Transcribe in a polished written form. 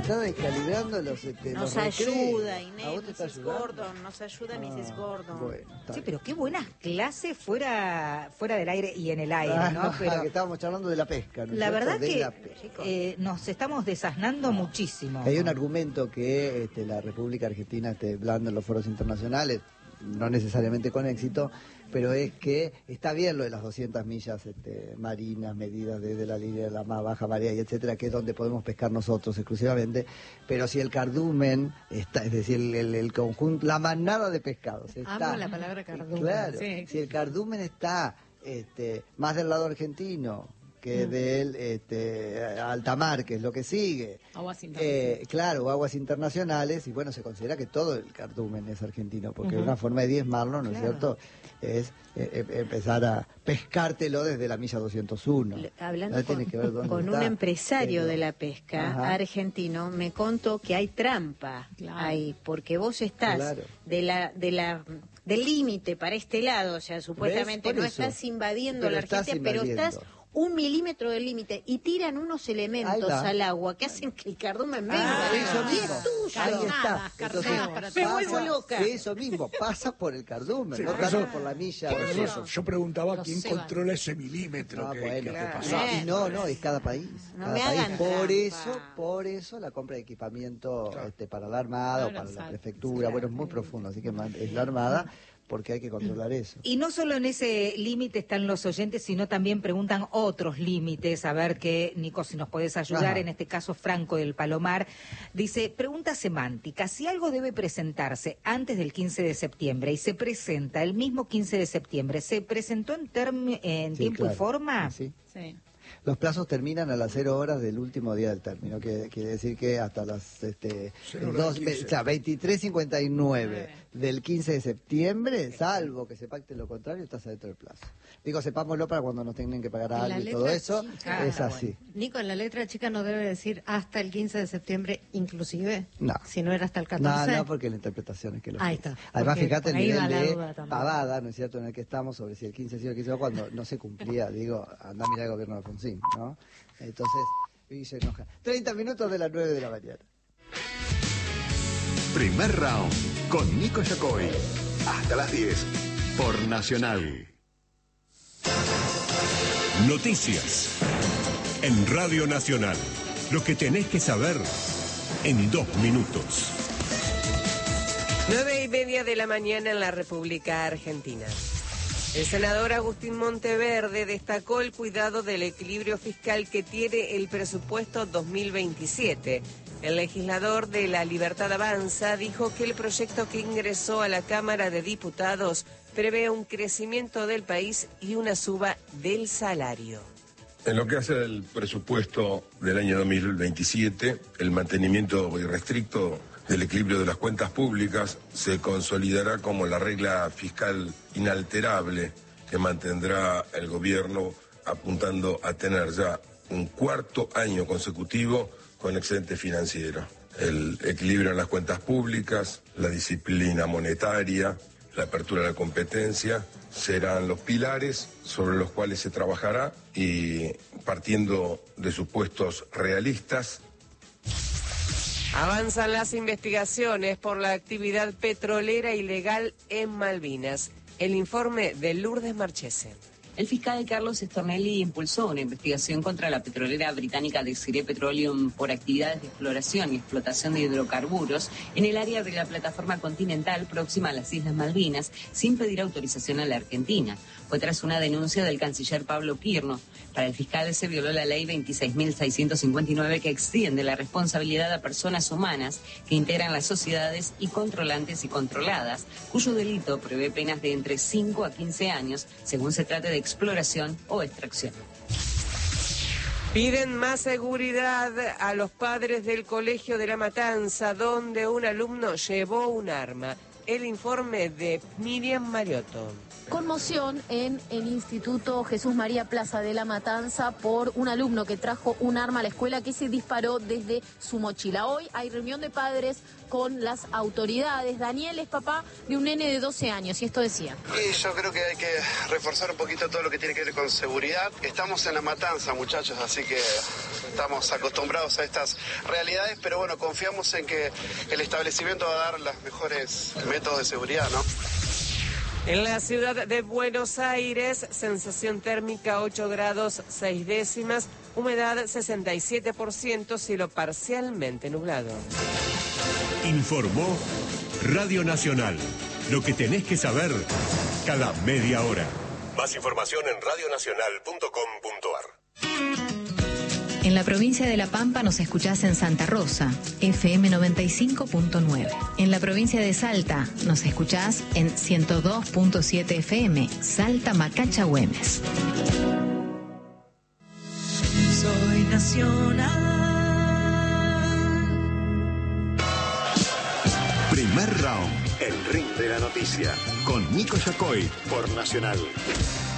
está descalibrando los... Nos los ayuda, ¿A Inés, vos te está Mrs. ayudando? Gordon, nos ayuda Mrs. Gordon. Bueno, está Sí, bien. pero qué buenas clases fuera del aire y en el aire, ¿no? Pero que estábamos charlando de la pesca, ¿no es la cierto? verdad De la pesca. que nos estamos desasnando muchísimo. Hay un argumento que la República Argentina esté blando en los foros internacionales, no necesariamente con éxito, pero es que está bien lo de las 200 millas marinas medidas desde la línea de la más baja marea y etcétera, que es donde podemos pescar nosotros exclusivamente, pero si el cardumen está, es decir, el conjunto, la manada de pescados está... Amo la palabra cardumen. Claro, Sí. si el cardumen está más del lado argentino que del alta mar, que es lo que sigue. Aguas internacionales. Claro, aguas internacionales, y bueno, se considera que todo el cardumen es argentino, porque una forma de diezmarlo, ¿no es cierto?, es empezar a pescártelo desde la milla 201. Hablando Ya tiene que ver dónde con un está. empresario Pero- de la pesca Ajá. argentino, me contó que hay trampa Claro. ahí, porque vos estás Claro. del límite para este lado, o sea, supuestamente Por no eso. estás invadiendo Pero la estás Argentina, pero invadiendo. estás 1 milímetro del límite y tiran unos Ahí elementos va. al agua que hacen que el cardumen venga. Eso y mismo. es tuyo. Ahí Carnadas, está. carnadas para Me vuelvo loca. Eso mismo, pasa por el cardumen, Sí, no por tanto eso- por la milla. Por eso yo preguntaba Los quién ceban. controla ese milímetro Ah, que bueno, pasaba. y no, es cada país. No cada me país. hagan Por eso la compra de equipamiento para la Armada o Claro, para la exacto. prefectura, bueno, es muy profundo, así que es la Armada porque hay que controlar eso. Y no solo en ese límite están los oyentes, sino también preguntan otros límites. A ver que, Nico, si nos podés ayudar, Ajá. en este caso Franco del Palomar. Dice, pregunta semántica, si algo debe presentarse antes del 15 de septiembre y se presenta el mismo 15 de septiembre, ¿se presentó en Sí, tiempo claro. y forma? Sí. Sí. Los plazos terminan a las 0 horas del último día del término, que quiere decir que hasta las 0 horas 15. 23:59 del 15 de septiembre, salvo que se pacte lo contrario, estás adentro del plazo. Digo, sepámoslo para cuando nos tengan que pagar En la algo y todo letra eso, chica. es así. Nico, en la letra chica no debe decir hasta el 15 de septiembre inclusive. No. Si no era hasta el 14. No, porque la interpretación es que lo Ahí fija. está, Además, porque fíjate el por ahí nivel va la de duda también. pavada, ¿no es cierto?, en el que estamos sobre si el 15 sí o el 15 no, cuando no se cumplía. Digo, anda a mirar el gobierno de Alfonsín, ¿no? Entonces, y se enoja. 30 minutos de las 9 de la mañana. Primer round con Nico Yacoy. Hasta las 10 por Nacional. Noticias en Radio Nacional. Lo que tenés que saber en 2 minutos. 9:30 de la mañana en la República Argentina. El senador Agustín Monteverde destacó el cuidado del equilibrio fiscal que tiene el presupuesto 2027. El legislador de La Libertad Avanza dijo que el proyecto que ingresó a la Cámara de Diputados prevé un crecimiento del país y una suba del salario. En lo que hace al presupuesto del año 2027, el mantenimiento irrestricto del equilibrio de las cuentas públicas se consolidará como la regla fiscal inalterable que mantendrá el gobierno, apuntando a tener ya un 4º año consecutivo con excedente financiero. El equilibrio en las cuentas públicas, la disciplina monetaria, la apertura de la competencia serán los pilares sobre los cuales se trabajará y partiendo de supuestos realistas. Avanzan las investigaciones por la actividad petrolera ilegal en Malvinas. El informe de Lourdes Marchese. El fiscal Carlos Stornelli impulsó una investigación contra la petrolera británica Desiree Petroleum por actividades de exploración y explotación de hidrocarburos en el área de la plataforma continental próxima a las Islas Malvinas, sin pedir autorización a la Argentina. Fue tras una denuncia del canciller Pablo Quirno. Para el fiscal se violó la ley 26.659 que extiende la responsabilidad a personas humanas que integran las sociedades y controlantes y controladas, cuyo delito prevé penas de entre 5 a 15 años, según se trate de exploración o extracción. Piden más seguridad a los padres del Colegio de La Matanza, donde un alumno llevó un arma. el informe de Miriam Mariotto. Conmoción en el Instituto Jesús María Plaza de la Matanza por un alumno que trajo un arma a la escuela que se disparó desde su mochila. Hoy hay reunión de padres con las autoridades. Daniel es papá de un nene de 12 años y esto decía. Y yo creo que hay que reforzar un poquito todo lo que tiene que ver con seguridad. Estamos en la matanza, muchachos, así que estamos acostumbrados a estas realidades, pero bueno, confiamos en que el establecimiento va a dar los mejores métodos de seguridad, ¿no? En la ciudad de Buenos Aires, sensación térmica 8 grados 6 décimas, humedad 67%, cielo parcialmente nublado. Informó Radio Nacional. Lo que tenés que saber cada media hora. Más información en radionacional.com.ar. En la provincia de La Pampa nos escuchás en Santa Rosa, FM 95.9. En la provincia de Salta nos escuchás en 102.7 FM, Salta Macacha Güemes. Soy nacional. Primer round, el ring de la noticia, con Nico Yacoy por Nacional.